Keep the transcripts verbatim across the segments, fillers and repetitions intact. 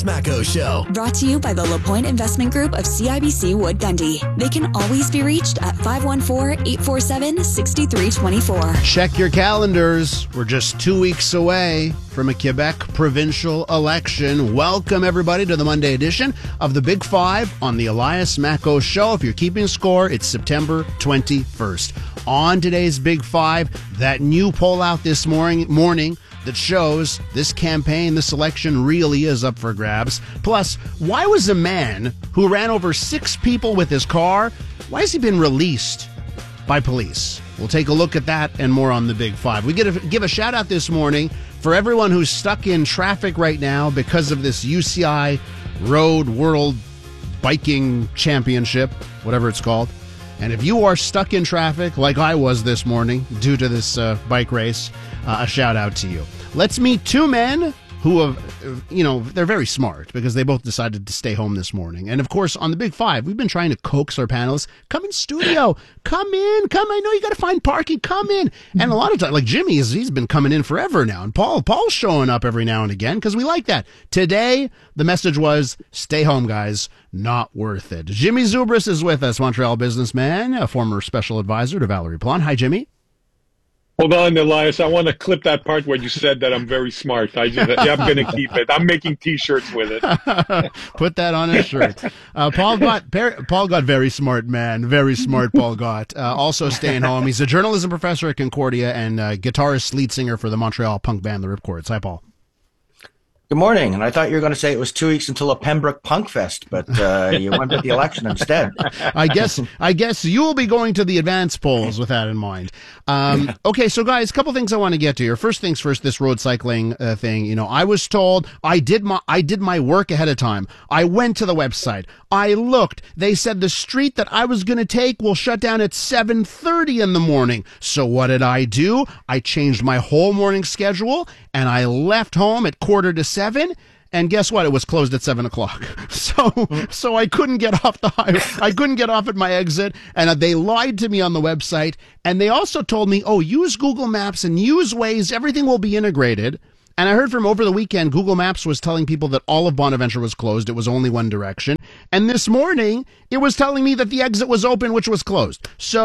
Smacko Show. Brought to you by the LaPointe Investment Group of C I B C Wood Gundy. They can always be reached at five one four, eight four seven, six three two four. Check your calendars. We're just two weeks away from a Quebec provincial election. Welcome, everybody, to the Monday edition of the Big Five on the Elias Smacko Show. If you're keeping score, it's September twenty-first. On today's Big Five, that new poll out this morning, morning that shows this campaign, this election really is up for grabs. Plus, why was a man who ran over six people with his car, why has he been released by police? We'll take a look at that and more on the Big Five. We get to give a shout out this morning for everyone who's stuck in traffic right now because of this U C I Road World Biking Championship, whatever it's called. And if you are stuck in traffic like I was this morning due to this uh, bike race, uh, a shout out to you. Let's meet two men who have, you know, they're very smart because they both decided to stay home this morning. And of course, on the Big Five, we've been trying to coax our panelists, come in studio, come in, come. I know you got to find parking, come in. And a lot of times, like Jimmy, is he's been coming in forever now. And Paul, Paul's showing up every now and again because we like that. Today, the message was, stay home, guys. Not worth it. Jimmy Zubris is with us, Montreal businessman, a former special advisor to Valerie Plante. Hi, Jimmy. Hold on, Elias. I want to clip that part where you said that I'm very smart. I just, yeah, I'm going to keep it. I'm making T-shirts with it. Put that on a shirt. Uh, Paul got Paul got very smart, man. Very smart. Paul got uh, also staying home. He's a journalism professor at Concordia and uh, guitarist, lead singer for the Montreal punk band The Ripcords. Hi, Paul. Good morning. And I thought you were going to say it was two weeks until a Pembroke Punk Fest, but uh, you went with the election instead. I guess I guess you'll be going to the advance polls with that in mind. Um, okay, so guys, a couple things I want to get to here. First things first, this road cycling uh, thing. You know, I was told I did my I did my work ahead of time. I went to the website. I looked. They said the street that I was going to take will shut down at seven thirty in the morning. So what did I do? I changed my whole morning schedule and I left home at quarter to seven. Seven, and guess what? It was closed at seven o'clock. So, so I couldn't get off the highway. I couldn't get off at my exit, and they lied to me on the website. And they also told me, "Oh, use Google Maps and use Waze. Everything will be integrated." And I heard from over the weekend, Google Maps was telling people that all of Bonaventure was closed. It was only one direction. And this morning, it was telling me that the exit was open, which was closed.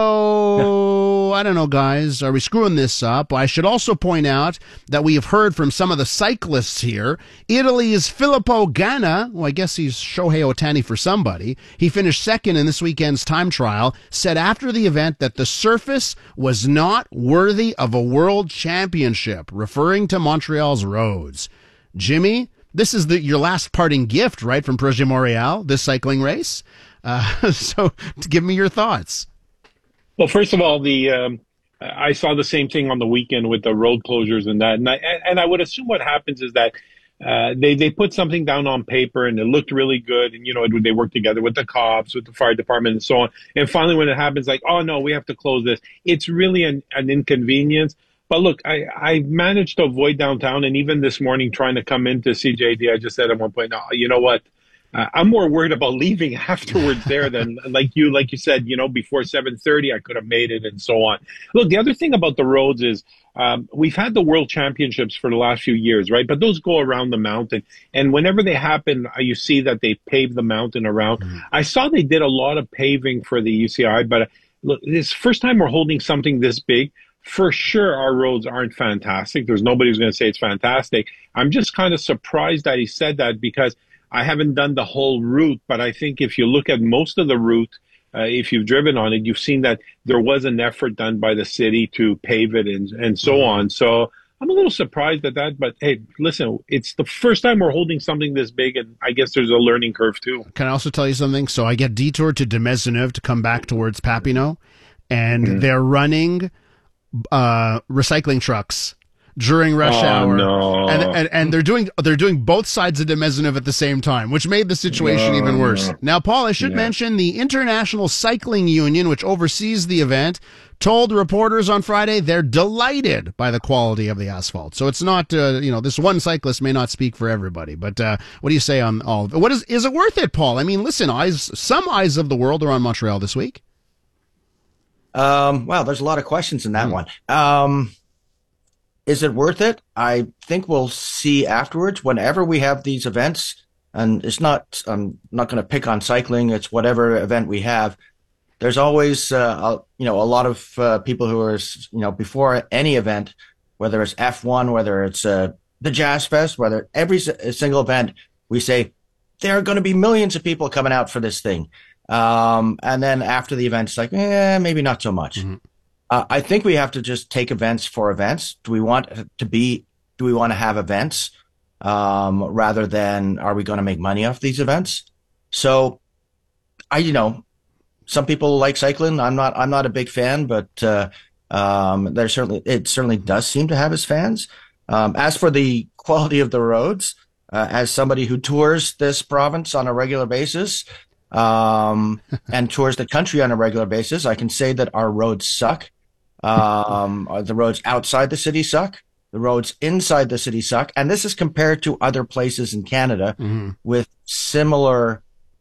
So, I don't know, guys. Are we screwing this up? I should also point out that we have heard from some of the cyclists here. Italy's Filippo Ganna, well, I guess he's Shohei Ohtani for somebody. He finished second in this weekend's time trial, said after the event that the surface was not worthy of a world championship, referring to Montreal's roads. Jimmy, this is the, your last parting gift, right, from Projet Montréal, this cycling race. Uh, so give me your thoughts. Well, first of all, the um, I saw the same thing on the weekend with the road closures and that. And I, and I would assume what happens is that uh, they, they put something down on paper and it looked really good. And, you know, they work together with the cops, with the fire department and so on. And finally, when it happens, like, oh, no, we have to close this. It's really an, an inconvenience. But look, I, I managed to avoid downtown, and even this morning trying to come into C J D, I just said at one point, no, you know what? Uh, I'm more worried about leaving afterwards there than like you, like you said, you know, before seven thirty, I could have made it and so on. Look, the other thing about the roads is um, we've had the World Championships for the last few years, right? But those go around the mountain. And whenever they happen, uh, you see that they pave the mountain around. Mm-hmm. I saw they did a lot of paving for the U C I, but uh, look, this first time we're holding something this big. For sure, our roads aren't fantastic. There's nobody who's going to say it's fantastic. I'm just kind of surprised that he said that because I haven't done the whole route. But I think if you look at most of the route, uh, if you've driven on it, you've seen that there was an effort done by the city to pave it and, and so on. So I'm a little surprised at that. But hey, listen, it's the first time we're holding something this big. And I guess there's a learning curve, too. Can I also tell you something? So I get detoured to de Maisonneuve to come back towards Papineau, and mm-hmm. they're running uh recycling trucks during rush oh, hour no. and, and and they're doing they're doing both sides of de Maisonneuve at the same time, which made the situation no, even worse. No. Now, Paul, I should yeah. mention the International Cycling Union, which oversees the event, told reporters on Friday they're delighted by the quality of the asphalt. So it's not uh, you know, this one cyclist may not speak for everybody, but uh what do you say on all of it? What is is it worth it, Paul? I mean, listen, eyes some eyes of the world are on Montreal this week. Um, well, there's a lot of questions in that mm. one. Um, is it worth it? I think we'll see afterwards. Whenever we have these events, and it's not, I'm not going to pick on cycling. It's whatever event we have. There's always, uh, a, you know, a lot of uh, people who are, you know, before any event, whether it's F one, whether it's uh, the Jazz Fest, whether every s- single event, we say there are going to be millions of people coming out for this thing. Um, and then after the event, it's like, eh, maybe not so much. Mm-hmm. Uh, I think we have to just take events for events. Do we want to be, do we want to have events um, rather than are we going to make money off these events? So I, you know, some people like cycling. I'm not, I'm not a big fan, but uh, um, there's certainly, it certainly does seem to have its fans. Um, as for the quality of the roads, uh, as somebody who tours this province on a regular basis, um, and tours the country on a regular basis, I can say that our roads suck. Um, the roads outside the city suck. The roads inside the city suck. And this is compared to other places in Canada mm-hmm. with similar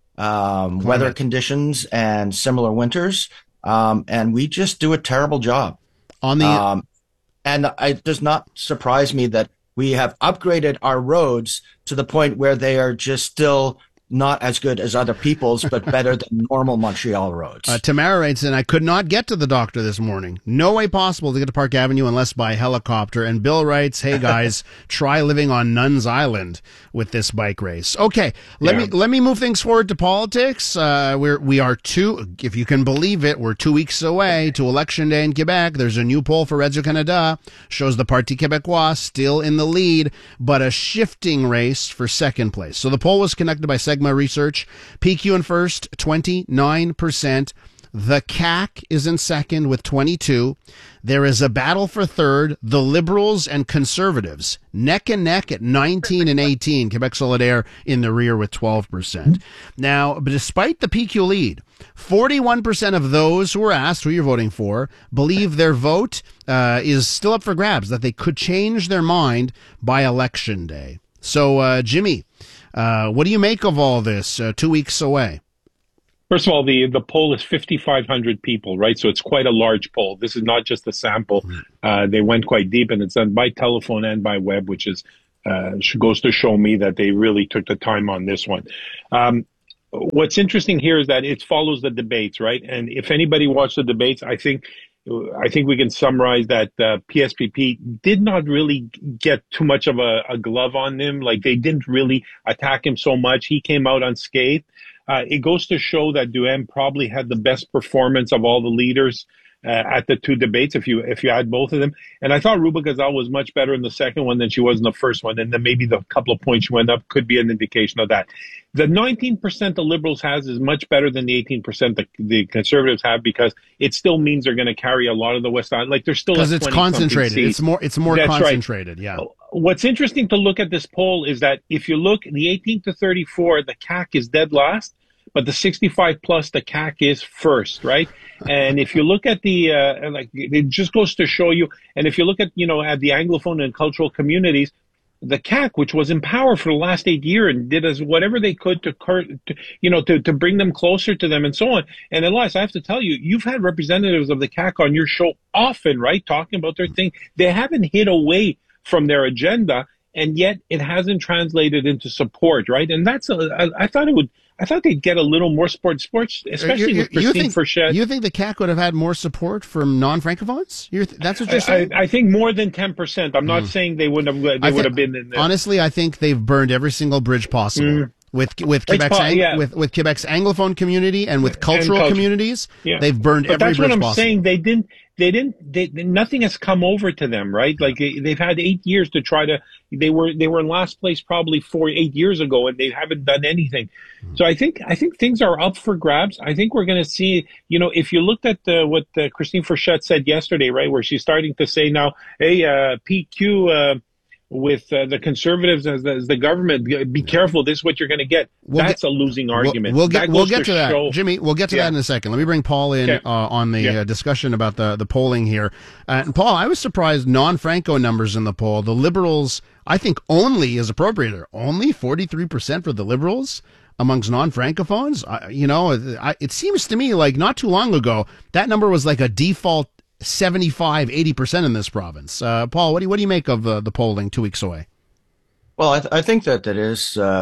um, weather conditions and similar winters. Um, and we just do a terrible job. On the um, and it does not surprise me that we have upgraded our roads to the point where they are just still not as good as other people's, but better than normal Montreal roads. Uh, Tamara writes in, I could not get to the doctor this morning. No way possible to get to Park Avenue unless by helicopter. And Bill writes, hey guys, try living on Nuns Island with this bike race. Okay, let yeah. me let me move things forward to politics. Uh, we're we are two, if you can believe it, we're two weeks away to Election Day in Quebec. There's a new poll for Radio-Canada, shows the Parti Québécois still in the lead, but a shifting race for second place. So the poll was conducted by Segma Research. P Q in first, twenty-nine percent. The C A Q is in second with twenty-two. There is a battle for third. The Liberals and Conservatives neck and neck at nineteen and eighteen. Quebec Solidaire in the rear with twelve percent. Now, despite the P Q lead, forty-one percent of those who were asked who you're voting for believe their vote uh, is still up for grabs, that they could change their mind by Election Day. So, uh, Jimmy, uh, what do you make of all this uh, two weeks away? First of all, the, the poll is fifty-five hundred people, right? So it's quite a large poll. This is not just a sample. Uh, they went quite deep, and it's done by telephone and by web, which is uh, goes to show me that they really took the time on this one. Um, what's interesting here is that it follows the debates, right? And if anybody watched the debates, I think I think we can summarize that uh, P S P P did not really get too much of a, a glove on him. Like, they didn't really attack him so much. He came out unscathed. Uh, it goes to show that Duhaime probably had the best performance of all the leaders uh, at the two debates, if you if you add both of them. And I thought Ruba Gazal was much better in the second one than she was in the first one. And then maybe the couple of points she went up could be an indication of that. The nineteen percent the Liberals has is much better than the eighteen percent the, the Conservatives have, because it still means they're going to carry a lot of the West Island. Like, they're still because it's concentrated. It's more it's more That's concentrated. Right. Yeah. What's interesting to look at this poll is that if you look the eighteen to thirty-four, the C A C is dead last, but the sixty-five plus, the C A C is first, right? And if you look at the uh, like, it just goes to show you. And if you look at you know at the Anglophone and cultural communities, the C A C, which was in power for the last eight years and did as whatever they could to, to you know, to, to bring them closer to them and so on. And Elias, I have to tell you, you've had representatives of the C A C on your show often, right? Talking about their thing. They haven't hid away from their agenda, and yet it hasn't translated into support, right? And that's, a, I, I thought it would, I thought they'd get a little more support, sports, especially you, with Christine you think, Fourchette. You think the C A C would have had more support from non-Francophones? You're th- that's what you're saying? I, I think more than ten percent. I'm not mm. saying they wouldn't have, they I would th- have been in there. Honestly, I think they've burned every single bridge possible. Mm. With with Quebec's, po- ang- yeah. with with Quebec's Anglophone community and with cultural culture. communities, yeah. they've burned but every that's bridge what I'm possible. saying. They didn't. They didn't. They, nothing has come over to them, right? Like, they've had eight years to try to. They were they were in last place probably four eight years ago, and they haven't done anything. Mm. So I think I think things are up for grabs. I think we're going to see. You know, if you looked at the, what uh, Christine Fourchette said yesterday, right, where she's starting to say now, hey, uh, P Q. Uh, with uh, the Conservatives as the, as the government, be careful, this is what you're going to get. We'll That's get, a losing argument. We'll, we'll get, we'll get to, to that. Show, Jimmy, we'll get to yeah. that in a second. Let me bring Paul in okay. uh, on the yeah. uh, discussion about the, the polling here. Uh, and Paul, I was surprised non-Franco numbers in the poll. The Liberals, I think only is appropriate. Only forty-three percent for the Liberals amongst non-Francophones. I, you know, I, it seems to me like not too long ago, that number was like a default seventy-five, eighty percent in this province. Uh, Paul, what do you, what do you make of uh, the polling two weeks away? Well, I, th- I think that it is uh,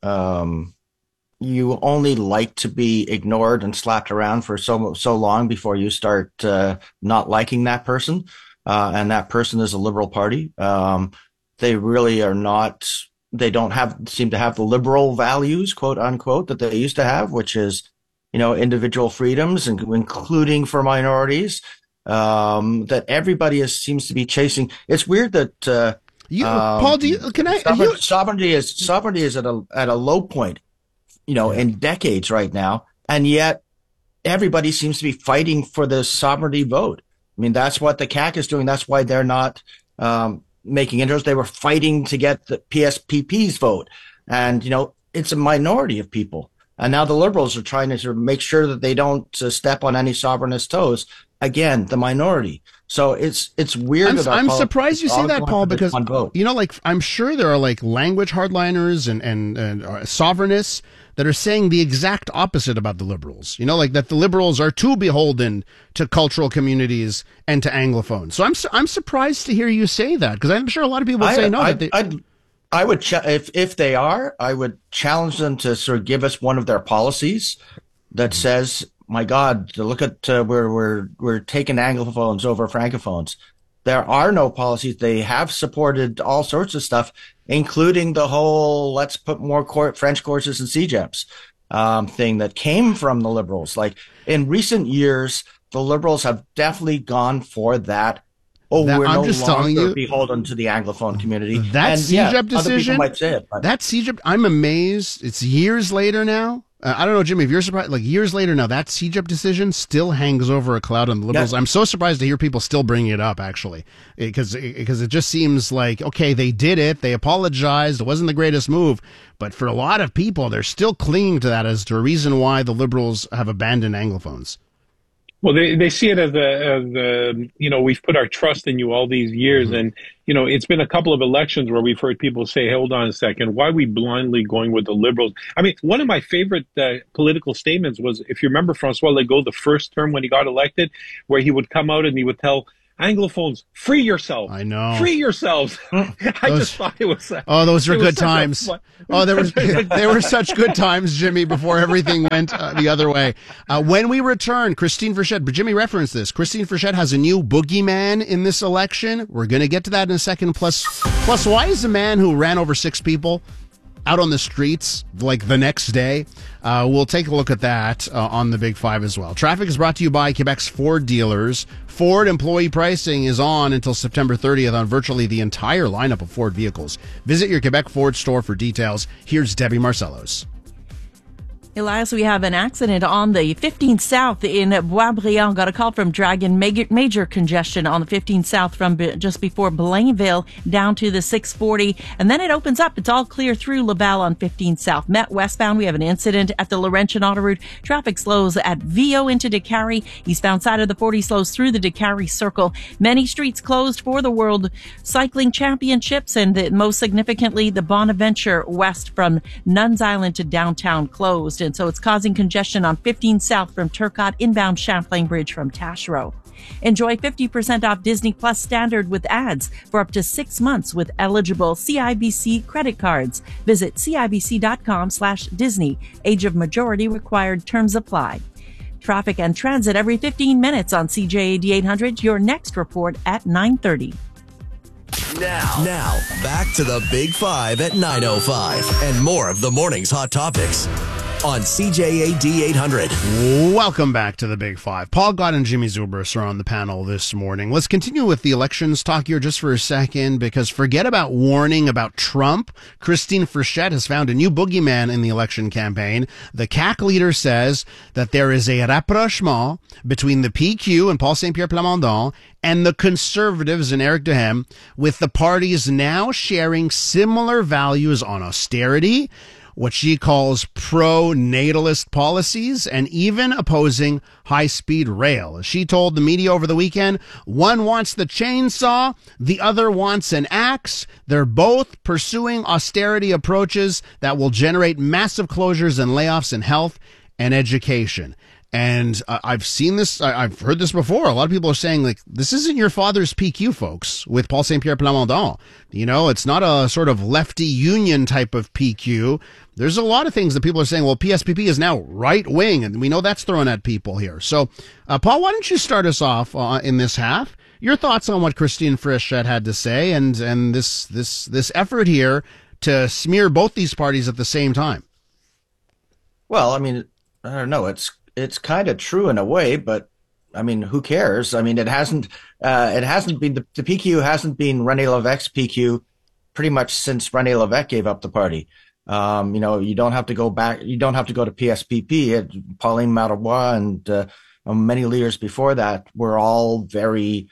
um, you only like to be ignored and slapped around for so so long before you start uh, not liking that person, uh, and that person is a Liberal Party. Um, they really are not. They don't have seem to have the liberal values, quote unquote, that they used to have, which is, you know, individual freedoms, and including for minorities. Um, that everybody is seems to be chasing. It's weird that uh, you, um, Paul, do you, can I? sovereign, You, sovereignty is sovereignty is at a at a low point, you know, in decades right now, and yet everybody seems to be fighting for the sovereignty vote. I mean, that's what the C A C is doing. That's why they're not um, making inroads. They were fighting to get the P S P P's vote, and you know, it's a minority of people. And now the Liberals are trying to sort of make sure that they don't uh, step on any sovereignist toes. Again, the minority. So it's it's weird. I'm, that I'm surprised you say that, Paul, because you know, like I'm sure there are like language hardliners and and, and uh, sovereignists that are saying the exact opposite about the Liberals. You know, like that the Liberals are too beholden to cultural communities and to Anglophones. So I'm su- I'm surprised to hear you say that, because I'm sure a lot of people would say I, no. I, that they- I'd, I would ch- if if they are, I would challenge them to sort of give us one of their policies that says, my God, look at uh, we're we're we're taking Anglophones over Francophones. There are no policies. They have supported all sorts of stuff, including the whole let's put more court, French courses in C G E P S um, thing that came from the Liberals. Like in recent years, the Liberals have definitely gone for that. Oh, That- we're I'm no just longer telling you- beholden to the Anglophone community. That And, C G E P yeah, decision, other people might say it, but that C G E P, I'm amazed. It's years later now. Uh, I don't know, Jimmy, if you're surprised, like years later now, that C G E P decision still hangs over a cloud on the Liberals. Yeah. I'm so surprised to hear people still bringing it up, actually, because because it just seems like, okay, they did it, they apologized, it wasn't the greatest move, but for a lot of people, they're still clinging to that as to a reason why the Liberals have abandoned Anglophones. Well, they, they see it as a, as a, you know, we've put our trust in you all these years. Mm-hmm. And, you know, it's been a couple of elections where we've heard people say, hold on a second, why are we blindly going with the Liberals? I mean, one of my favorite uh, political statements was, if you remember Francois Legault, the first term when he got elected, where he would come out and he would tell Anglophones, free yourself. I know. Free yourselves. I Those- just thought it was. Uh, Oh, those were it was good such a times. fun- Oh, there were they were such good times, Jimmy, before everything went uh, the other way. Uh, when we return, Christine Frechette, but Jimmy referenced this. Christine Frechette has a new boogeyman in this election. We're going to get to that in a second. Plus, plus, why is a man who ran over six people out on the streets like the next day? Uh, we'll take a look at that uh, on the Big Five as well. Traffic is brought to you by Quebec's Ford dealers. Ford employee pricing is on until September thirtieth on virtually the entire lineup of Ford vehicles. Visit your Quebec Ford store for details. Here's Debbie Marcellos. Elias, we have an accident on the fifteen South in Boisbriand. Got a call from Dragon. Major, major congestion on the fifteen South from be, just before Blainville down to the six forty. And then it opens up. It's all clear through Laval on fifteen South. Met westbound, we have an incident at the Laurentian Autoroute. Traffic slows at Vio into Décarie. Eastbound side of the forty slows through the Décarie Circle. Many streets closed for the World Cycling Championships, and the, most significantly, the Bonaventure west from Nuns Island to downtown closed. And so it's causing congestion on fifteen South from Turcotte, inbound Champlain Bridge from Taschereau. Enjoy fifty percent off Disney Plus Standard with ads for up to six months with eligible C I B C credit cards. Visit cibc.com slash Disney. Age of majority required. Terms apply. Traffic and transit every fifteen minutes on C J A D eight hundred. Your next report at nine thirty. Now, now, back to the Big Five at nine oh five and more of the morning's hot topics on C J A D eight hundred. Welcome back to the Big Five. Paul Gott and Jimmy Zubris are on the panel this morning. Let's continue with the elections talk here just for a second, because forget about warning about Trump. Christine Frechette has found a new boogeyman in the election campaign. The C A C leader says that there is a rapprochement between the P Q and Paul Saint-Pierre Plamondon and the Conservatives and Eric Duhem, with the parties now sharing similar values on austerity, what she calls pro-natalist policies, and even opposing high-speed rail. As she told the media over the weekend, one wants the chainsaw, the other wants an axe. They're both pursuing austerity approaches that will generate massive closures and layoffs in health and education. And uh, I've seen this, I, I've heard this before. A lot of people are saying, like, this isn't your father's P Q, folks, with Paul Saint-Pierre Plamondon. You know, it's not a sort of lefty union type of P Q. There's a lot of things that people are saying, well, P S P P is now right wing, and we know that's thrown at people here. So, uh, Paul, why don't you start us off uh, in this half? Your thoughts on what Christine Frechette had to say, and and this this this effort here to smear both these parties at the same time. Well, I mean, I don't know. It's it's kind of true in a way, but I mean, who cares? I mean, it hasn't uh, it hasn't been the, the P Q hasn't been René Lévesque's P Q pretty much since René Lévesque gave up the party. Um, you know, you don't have to go back. You don't have to go to P S P P. It, Pauline Marois and uh, many leaders before that were all very,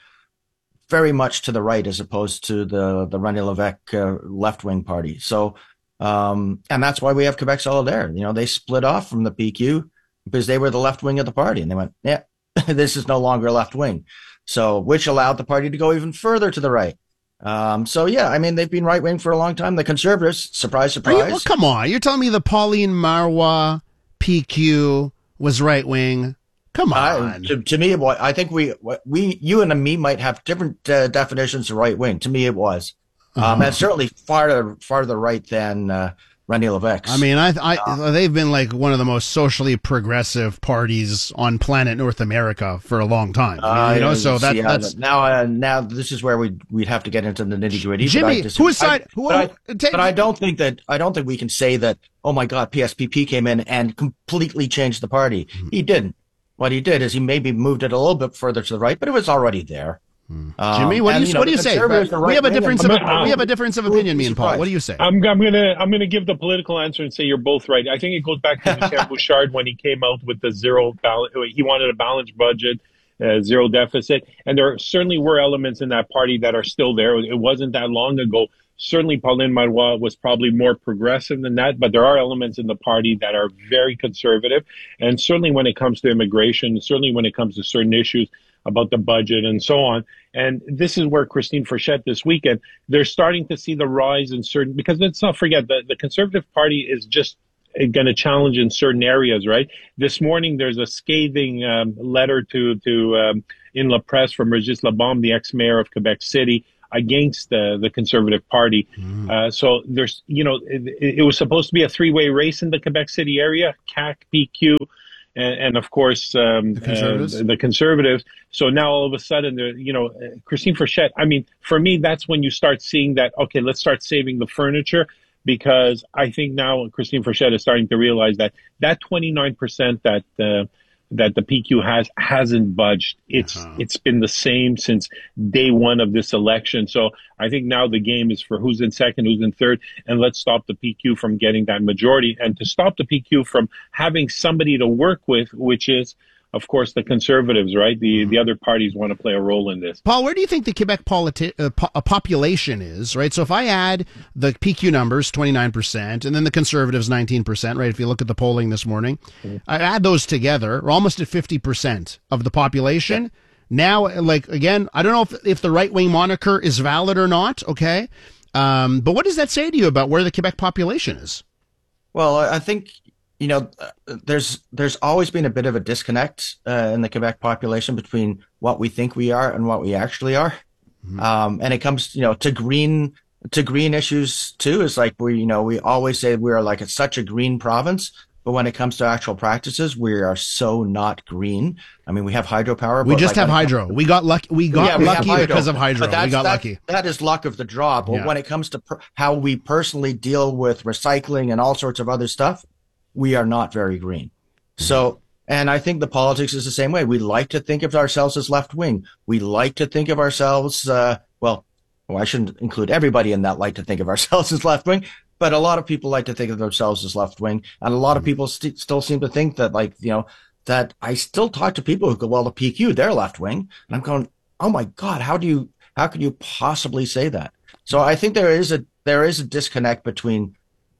very much to the right as opposed to the the René Lévesque uh, left wing party. So, um, and that's why we have Quebec Solidaire. You know, they split off from the P Q because they were the left wing of the party, and they went, yeah, this is no longer left wing. So, which allowed the party to go even further to the right. Um, so yeah, I mean, they've been right wing for a long time. The Conservatives, surprise, surprise. You, well, come on, you're telling me the Pauline Marois P Q was right wing? Come on. Uh, to, to me, it was. I think we, we, you and me might have different uh, definitions of right wing. To me, it was. Um, uh-huh. And certainly farther, farther right than uh, René Lévesque. I mean, I, I, uh, they've been like one of the most socially progressive parties on planet North America for a long time. Uh, you know, so that, see, that's uh, now. Uh, now this is where we we'd have to get into the nitty gritty. Jimmy, whose side? Who, but, I, but I don't think that I don't think we can say that. Oh my God, P S P P came in and completely changed the party. Mm-hmm. He didn't. What he did is he maybe moved it a little bit further to the right, but it was already there. Um, Jimmy, what do you, you know, what do you say? Right we have a difference of we have a difference of opinion, me and Paul. What do you say? I'm, I'm gonna I'm gonna give the political answer and say you're both right. I think it goes back to Michel Bouchard when he came out with the zero balance. He wanted a balanced budget, uh, zero deficit, and there certainly were elements in that party that are still there. It wasn't that long ago. Certainly, Pauline Marois was probably more progressive than that, but there are elements in the party that are very conservative. And certainly when it comes to immigration, certainly when it comes to certain issues about the budget and so on. And this is where Christine Frechette this weekend, they're starting to see the rise in certain, because let's not forget that the Conservative Party is just going to challenge in certain areas, right? This morning, there's a scathing um, letter to, to um, in La Presse from Régis Labaume, the ex-mayor of Quebec City, against the, the Conservative Party. Mm. Uh, so there's, you know, it, it was supposed to be a three-way race in the Quebec City area, C A C, P Q, and, and of course, um, the Conservatives. Uh, the Conservatives. So now all of a sudden, you know, Christine Frechette, I mean, for me, that's when you start seeing that, okay, let's start saving the furniture, because I think now Christine Frechette is starting to realize that that twenty-nine percent that, uh, that the P Q has hasn't budged. It's uh-huh. It's been the same since day one of this election. So I think now the game is for who's in second, who's in third, and let's stop the P Q from getting that majority, and to stop the P Q from having somebody to work with, which is, of course, the Conservatives, right? The mm-hmm. the other parties want to play a role in this. Paul, where do you think the Quebec politi- uh, po- population is, right? So if I add the P Q numbers, twenty-nine percent, and then the Conservatives, nineteen percent, right? If you look at the polling this morning, mm-hmm. I add those together, we're almost at fifty percent of the population. Yeah. Now, like, again, I don't know if, if the right-wing moniker is valid or not, okay? Um, but what does that say to you about where the Quebec population is? Well, I think... You know, there's there's always been a bit of a disconnect uh, in the Quebec population between what we think we are and what we actually are, mm-hmm. um, and it comes, you know, to green to green issues too. It's like we, you know, we always say we are like it's such a green province, but when it comes to actual practices, we are so not green. I mean, we have hydropower. We just like, have hydro. We got lucky. We got yeah, we lucky because of hydro. We got that, lucky. That is luck of the draw. But yeah. when it comes to per- how we personally deal with recycling and all sorts of other stuff, we are not very green. So, and I think the politics is the same way. We like to think of ourselves as left wing. We like to think of ourselves, uh, well, well, I shouldn't include everybody in that like to think of ourselves as left wing, but a lot of people like to think of themselves as left wing. And a lot of people st- still seem to think that, like, you know, that I still talk to people who go, well, the P Q, they're left wing. And I'm going, oh my God, how do you, how could you possibly say that? So I think there is a, there is a disconnect between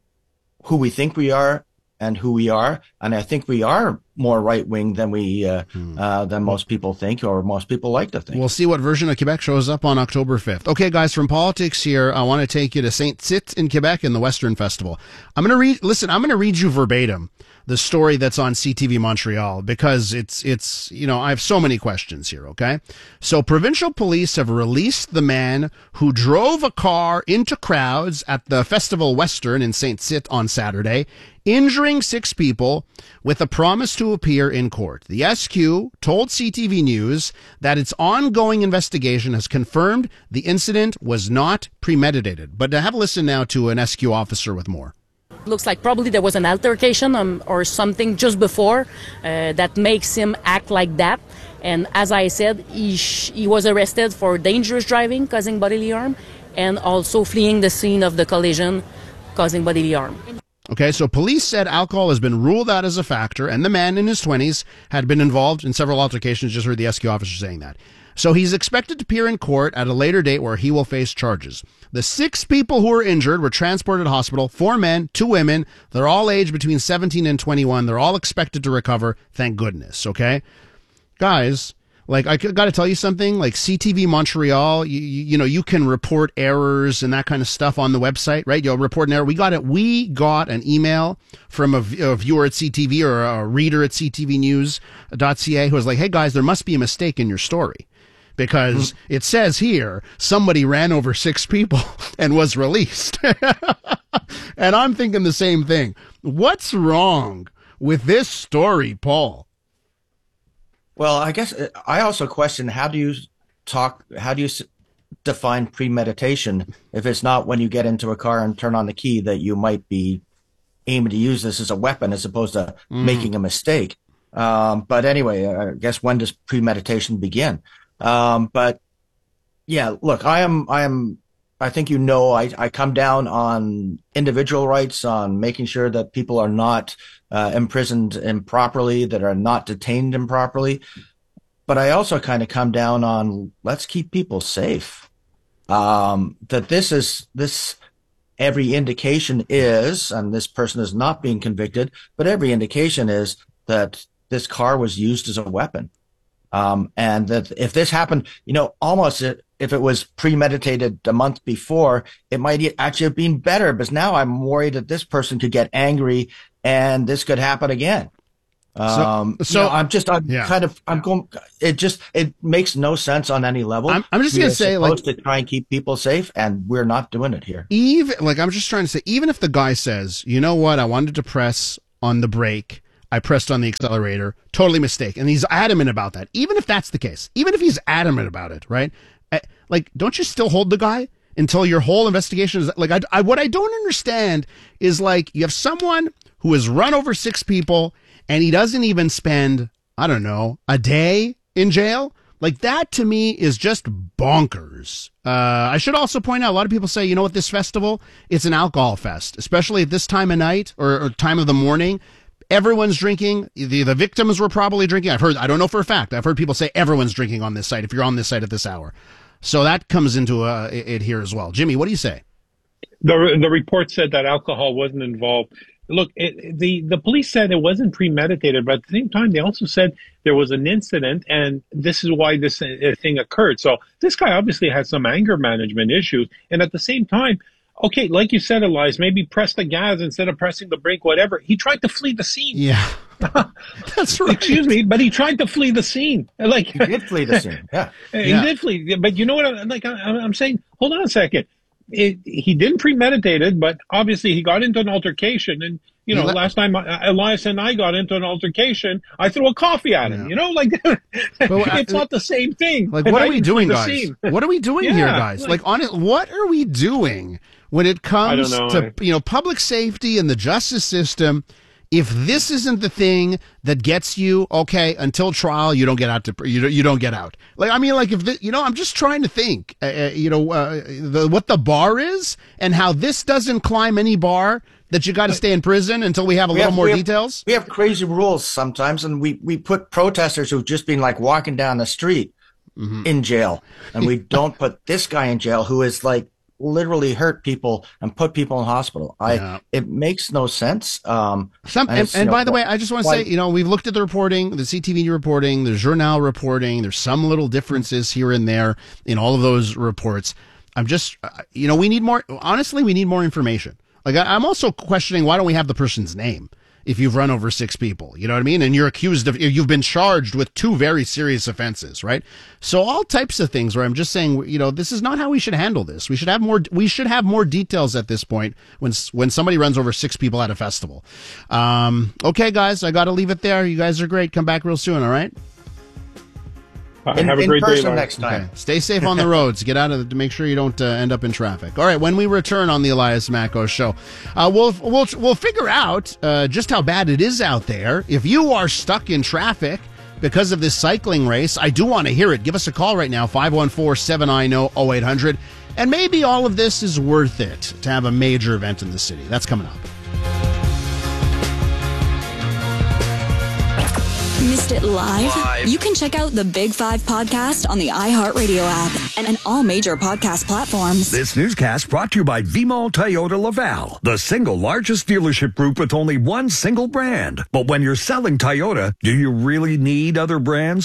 who we think we are and who we are, and I think we are more right wing than we uh, hmm. uh, than most people think, or most people like to think. We'll see what version of Quebec shows up on October fifth. Okay, guys, from politics here, I want to take you to Saint Tite in Quebec and the Western Festival. I'm going to read. Listen, I'm going to read you verbatim the story that's on C T V Montreal because it's, it's, you know, I have so many questions here, okay? So provincial police have released the man who drove a car into crowds at the Festival Western in Saint Cite on Saturday, injuring six people with a promise to appear in court. The S Q told C T V News that its ongoing investigation has confirmed the incident was not premeditated. But have a listen now to an S Q officer with more. Looks like probably there was an altercation um, or something just before uh, that makes him act like that. And as I said, he, sh- he was arrested for dangerous driving, causing bodily harm, and also fleeing the scene of the collision, causing bodily harm. Okay, so police said alcohol has been ruled out as a factor, and the man in his twenties had been involved in several altercations. Just heard the S Q officer saying that. So he's expected to appear in court at a later date where he will face charges. The six people who were injured were transported to hospital, four men, two women. They're all aged between seventeen and twenty-one. They're all expected to recover, thank goodness, okay? Guys, like, I got to tell you something, like C T V Montreal, you, you, you know, you can report errors and that kind of stuff on the website, right? You'll report an error. We got it. We got an email from a, a viewer at C T V or a reader at c t v news dot c a who was like, hey guys, there must be a mistake in your story. Because mm-hmm. it says here, somebody ran over six people and was released. And I'm thinking the same thing. What's wrong with this story, Paul? Well, I guess I also question, how do you talk, how do you define premeditation if it's not when you get into a car and turn on the key that you might be aiming to use this as a weapon as opposed to mm. making a mistake? Um, but anyway, I guess when does premeditation begin? Um, but yeah, look, I am, I am, I think, you know, I, I come down on individual rights, on making sure that people are not uh, imprisoned improperly, that are not detained improperly. But I also kind of come down on, let's keep people safe. Um, that this is, this, every indication is, and this person is not being convicted, but every indication is that this car was used as a weapon. Um, and that if this happened, you know, almost it, if it was premeditated a month before, it might actually have been better, because now I'm worried that this person could get angry and this could happen again. Um, so, so you know, I'm just, I'm yeah. kind of, I'm going, it just, it makes no sense on any level. I'm, I'm just going to say, like, to try and keep people safe, and we're not doing it here. Even, like, I'm just trying to say, even if the guy says, you know what, I wanted to press on the brake, I pressed on the accelerator, totally mistake. And he's adamant about that. Even if that's the case, even if he's adamant about it, right? Like, don't you still hold the guy until your whole investigation is like, I, I, what I don't understand is, like, you have someone who has run over six people and he doesn't even spend, I don't know, a day in jail. Like, that to me is just bonkers. Uh, I should also point out, a lot of people say, you know what, this festival, it's an alcohol fest, especially at this time of night or, or time of the morning. Everyone's drinking. The, the victims were probably drinking. I've heard, I don't know for a fact. I've heard people say everyone's drinking on this site if you're on this site at this hour. So that comes into uh, it here as well. Jimmy, what do you say? The the report said that alcohol wasn't involved. Look, it, the, the police said it wasn't premeditated, but at the same time, they also said there was an incident, and this is why this uh, thing occurred. So this guy obviously has some anger management issues. And at the same time, okay, like you said, Elias, maybe press the gas instead of pressing the brake, whatever. He tried to flee the scene. Yeah, that's right. Excuse me, but he tried to flee the scene. Like, he did flee the scene, yeah. He yeah. did flee. But you know what? I'm, like, I, I'm saying, hold on a second. It, he didn't premeditate it, but obviously he got into an altercation. And, you know, let, last time I, Elias and I got into an altercation, I threw a coffee at him. Yeah. You know, like, it's not the same thing. Like, what are we doing, guys? What are we doing yeah, here, guys? Like, like, honest, what are we doing when it comes to, you know, public safety and the justice system? If this isn't the thing that gets you, okay, until trial, you don't get out to, you don't, you don't get out. Like, I mean, like, if the, you know, I'm just trying to think, uh, you know, uh, the, what the bar is and how this doesn't climb any bar that you got to stay in prison until we have a we little have, more we details. Have, we have crazy rules sometimes, and we, we put protesters who've just been like walking down the street mm-hmm. in jail, and we don't put this guy in jail who is like literally hurt people and put people in hospital. I yeah. It makes no sense. Um, Some, and, and, and by know, the way, I just want to say, you know, we've looked at the reporting, the C T V reporting, the Journal reporting. There's some little differences here and there in all of those reports. I'm just, you know, we need more. Honestly, we need more information. Like, I'm also questioning, why don't we have the person's name? if you've run over six people, you know what I mean? And you're accused of, you've been charged with two very serious offenses, right? So all types of things where I'm just saying, you know, this is not how we should handle this. We should have more, we should have more details at this point when, when somebody runs over six people at a festival. Um, okay, guys, I got to leave it there. You guys are great. Come back real soon. All right. Uh, in, have a in great person day next time. Okay. Stay safe on the roads. Get out of the, to make sure you don't uh, end up in traffic. All right. When we return on the Elias Macko Show, uh, we'll we'll we'll figure out uh, just how bad it is out there. If you are stuck in traffic because of this cycling race, I do want to hear it. Give us a call right now, five one four, seven nine zero, zero eight hundred. And maybe all of this is worth it to have a major event in the city. That's coming up. Missed it live? Live. You can check out the Big Five podcast on the iHeartRadio app and on all major podcast platforms. This newscast brought to you by V-Mall Toyota Laval, the single largest dealership group with only one single brand. But when you're selling Toyota, do you really need other brands?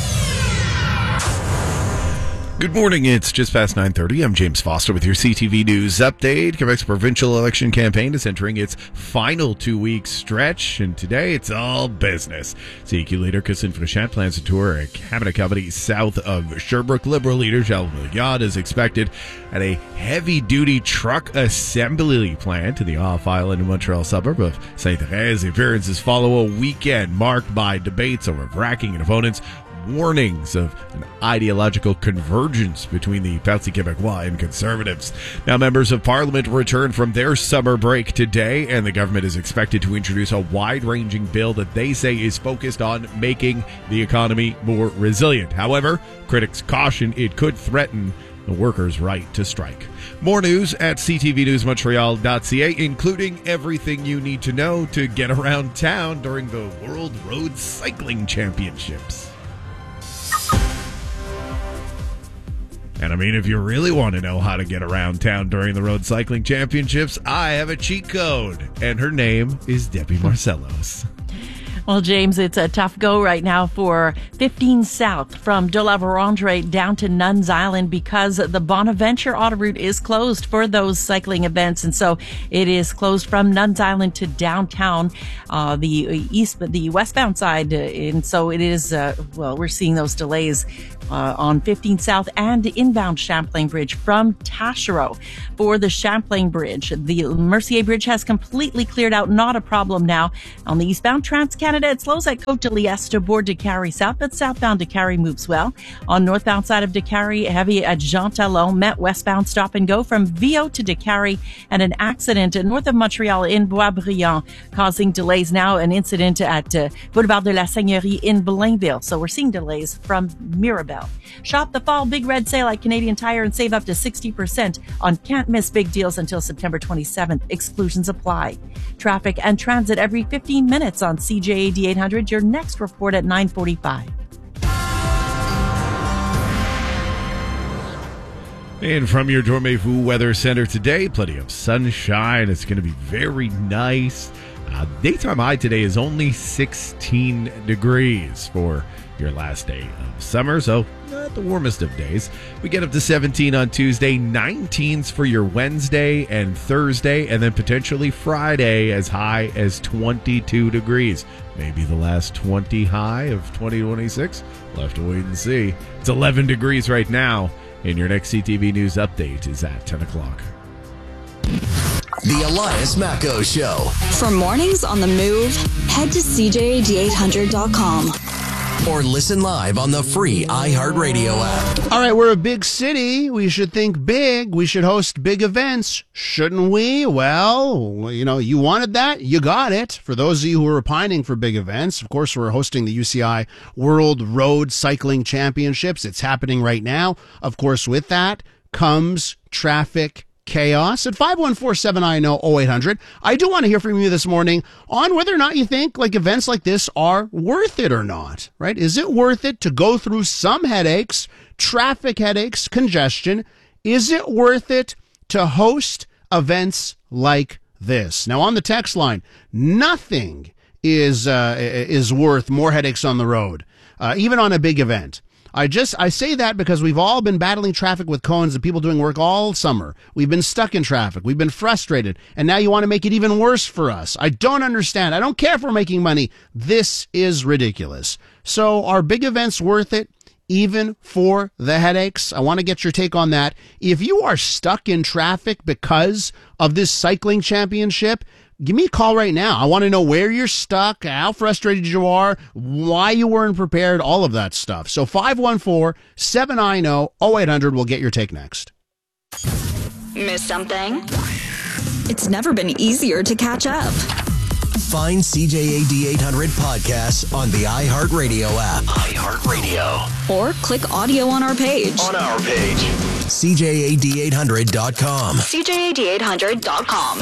Good morning. It's just past nine thirty. I'm James Foster with your C T V News update. Quebec's provincial election campaign is entering its final two-week stretch, and today it's all business. C Q leader Christine Frechette plans to tour a cabinet company south of Sherbrooke. Liberal leader Charles Milliard is expected at a heavy-duty truck assembly plant in the off-island Montreal suburb of Sainte-Thérèse. The appearances follow a weekend marked by debates over fracking and opponents warnings of an ideological convergence between the Parti Québécois and Conservatives. Now, members of Parliament return from their summer break today, and the government is expected to introduce a wide-ranging bill that they say is focused on making the economy more resilient. However, critics caution it could threaten the workers' right to strike. More news at c t v news montreal dot c a, including everything you need to know to get around town during the World Road Cycling Championships. And I mean, if you really want to know how to get around town during the Road Cycling Championships, I have a cheat code. And her name is Debbie Marcellos. Well, James, it's a tough go right now for fifteen South from De La Vérendrye down to Nuns Island because the Bonaventure Autoroute is closed for those cycling events. And so it is closed from Nuns Island to downtown, uh, the east, the westbound side. And so it is, uh, well, we're seeing those delays uh, on fifteen South and inbound Champlain Bridge from Taschereau. For the Champlain Bridge, the Mercier Bridge has completely cleared out. Not a problem now. On the eastbound Trans-Canada, it slows at Côte de Liesse to board Décarie South, but southbound Décarie moves well. On northbound side of Décarie, heavy at Jean Talon, met westbound stop and go from Viau to Décarie, and an accident north of Montreal in Boisbriand, causing delays now. An incident at uh, Boulevard de la Seigneurie in Blainville. So we're seeing delays from Mirabel. Shop the fall Big Red Sale at Canadian Tire and save up to sixty percent on can't miss big deals until September twenty-seventh. Exclusions apply. Traffic and transit every fifteen minutes on C J A D eight hundred. Your next report at nine forty-five. And from your Dormez-vous Weather Center today, plenty of sunshine. It's going to be very nice. Uh, daytime high today is only sixteen degrees for your last day of summer, so not the warmest of days. We get up to seventeen on Tuesday, nineteens for your Wednesday and Thursday, and then potentially Friday as high as twenty-two degrees. Maybe the last twenty high of twenty twenty-six. We'll have to wait and see. It's eleven degrees right now, and your next C T V News update is at ten o'clock. The Elias Macko Show. For mornings on the move, head to c j a d eight hundred dot com. Or listen live on the free iHeartRadio app. All right, we're a big city. We should think big. We should host big events, shouldn't we? Well, you know, you wanted that, you got it. For those of you who are pining for big events, of course, we're hosting the U C I World Road Cycling Championships. It's happening right now. Of course, with that comes traffic chaos at five one four, seven nine zero, zero eight hundred. I do want to hear from you this morning on whether or not you think like events like this are worth it or not, right? Is it worth it to go through some headaches, traffic headaches, congestion? Is it worth it to host events like this? Now, on the text line, nothing is uh, is worth more headaches on the road, uh, even on a big event. I just, I say that because we've all been battling traffic with cones and people doing work all summer. We've been stuck in traffic. We've been frustrated. And now you want to make it even worse for us. I don't understand. I don't care if we're making money. This is ridiculous. So are big events worth it? Even for the headaches? I want to get your take on that. If you are stuck in traffic because of this cycling championship, give me a call right now. I want to know where you're stuck, how frustrated you are, why you weren't prepared, all of that stuff. So five one four, seven nine zero, zero eight hundred. We'll get your take next. Miss something? It's never been easier to catch up. Find C J A D eight hundred podcasts on the iHeartRadio app. iHeartRadio. Or click audio on our page. On our page. C J A D eight hundred dot com. C J A D eight hundred dot com.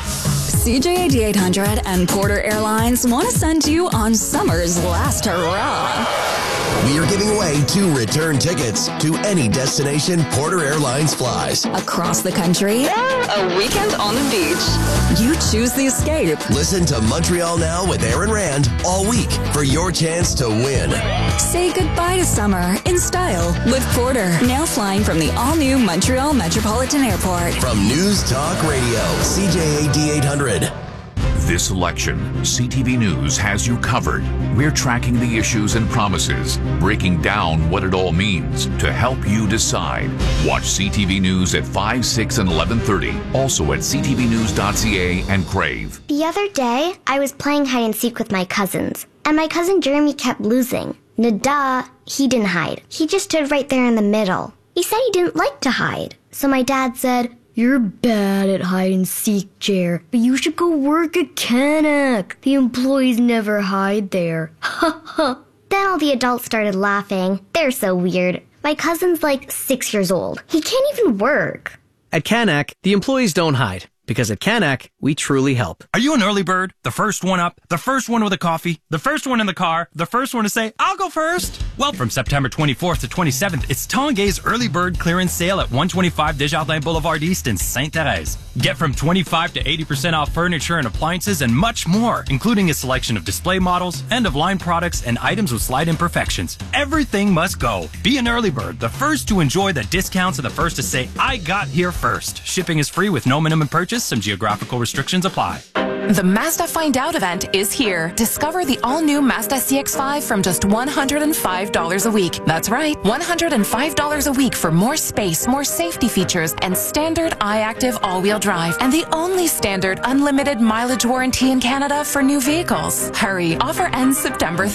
C J A D eight hundred and Porter Airlines want to send you on summer's last hurrah. We are giving away two return tickets to any destination Porter Airlines flies. Across the country, a weekend on the beach. You choose the escape. Listen to Montreal Now with Aaron Rand all week for your chance to win. Say goodbye to summer in style with Porter. Now flying from the all-new Montreal Metropolitan Airport. From News Talk Radio, C J A D eight hundred. This election, C T V News has you covered. We're tracking the issues and promises, breaking down what it all means to help you decide. Watch C T V News at five, six, and eleven thirty. Also at c t v news dot c a and Crave. The other day, I was playing hide and seek with my cousins, and my cousin Jeremy kept losing. Nada, he didn't hide. He just stood right there in the middle. He said he didn't like to hide. So my dad said, "You're bad at hide and seek, Jer, but you should go work at Canuck. The employees never hide there." Ha ha. Then all the adults started laughing. They're so weird. My cousin's like six years old. He can't even work. At Canuck, the employees don't hide. Because at Canuck, we truly help. Are you an early bird? The first one up? The first one with a coffee? The first one in the car? The first one to say, "I'll go first"? Well, from September twenty-fourth to twenty-seventh, it's Tanguay's Early Bird Clearance Sale at one twenty-five Desjardins Boulevard East in Sainte-Thérèse. Get from twenty-five to eighty percent off furniture and appliances and much more, including a selection of display models, end-of-line products, and items with slight imperfections. Everything must go. Be an early bird, the first to enjoy the discounts and the first to say, "I got here first." Shipping is free with no minimum purchase. Some geographical restrictions apply. The Mazda Find Out event is here. Discover the all-new Mazda C X five from just one hundred five dollars a week. That's right, one hundred five dollars a week for more space, more safety features, and standard iActive all-wheel drive. And the only standard unlimited mileage warranty in Canada for new vehicles. Hurry, offer ends September third.